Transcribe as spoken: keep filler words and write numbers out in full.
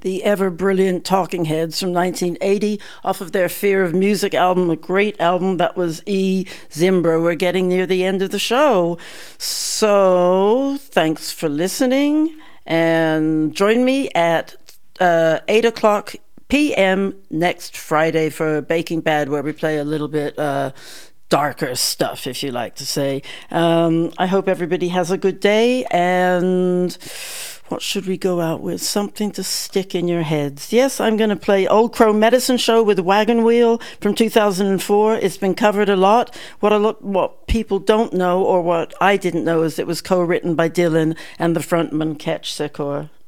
the ever-brilliant Talking Heads from nineteen eighty off of their Fear of Music album, a great album. That was E. Zimbra. We're getting near the end of the show. So thanks for listening, and join me at uh, eight o'clock p.m. next Friday for Baking Bad, where we play a little bit uh, darker stuff, if you like to say. Um, I hope everybody has a good day, and what should we go out with? Something to stick in your heads. Yes, I'm going to play Old Crow Medicine Show with Wagon Wheel from two thousand four. It's been covered a lot. What a lot, what people don't know, or what I didn't know, is it was co-written by Dylan and the frontman Ketch Secor.